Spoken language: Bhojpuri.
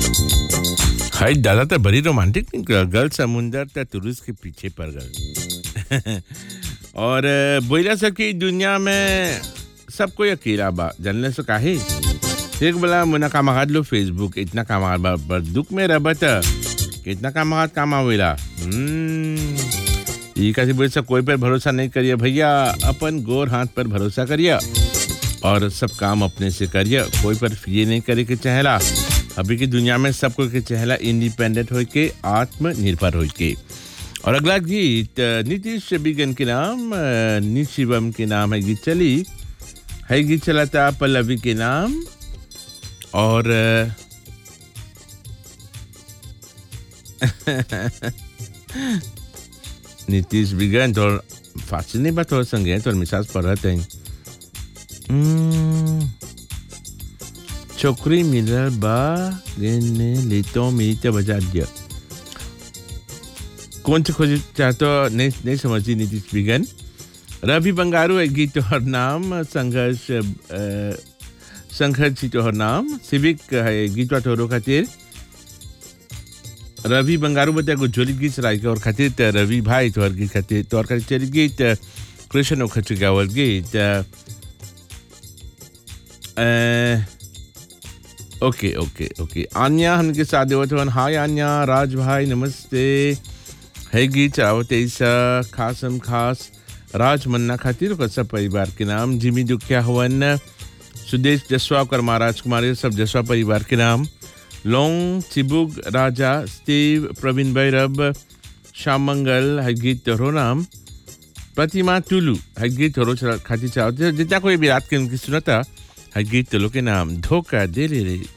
हाय दादा तो बड़ी रोमांटिक गर्ल समुंदर त तुरुस के पीछे पड़ गए और बोला सब की दुनिया में सब कोई अकेला बा जानने से काहे एक बोला मुना कामागाद लो फेसबुक इतना कामागाद पर दुख में रबत कितना कामागाद काम आवेला ये कैसे बोल सब कोई पर भरोसा नहीं करिए भैया अपन गोर हाथ पर भरोसा करिए और सब काम अपने से करिए कोई पर ये नहीं करे के चाहेला अभी की दुनिया में सब कोई के चाहेला इंडिपेंडेंट होके के आत्मनिर्भर होके के और अगला गीत नीतीश बिगन के नाम नीत शिवम के नाम है गीत चली है गीत चला था पल्लवी के नाम और नीतीश बिगन तो फास्ट नहीं बात हो संगे तो मिसाज पर रहते हैं छोकरी मिलल बा ने लेतो मिलते बजा दिया कौन से खोज चाहतो नहीं समझी नीतीश बिगन रवि बंगारू है गीत और नाम संघर्ष तोहर नाम सिविक है गीत तोहरो खातिर रवि बंगारू बता गुजोली गीत चलाई के और खातिर रवि भाई तोहर गीत खातिर तोहर खातिर चली गीत कृष्ण ओखच गावल गीत ओके आन्या हमके साथ देवत हवन हाय आन्या राज भाई नमस्ते है गीत चावते ऐसा खासम खास राज मन्ना खातिर और सब परिवार के नाम जिमी दुखिया हवन सुदेश जसवा कर महाराज कुमारी सब जसवा परिवार के नाम लोंग चिबुग राजा स्टीव प्रवीण भैरव श्याम मंगल है गीत तोहरो नाम प्रतिमा टुलू है गीत तोहरो खातिर चाहते जितना कोई भी रात के उनकी सुनता है गीत तोलो के नाम धोखा दे ले रे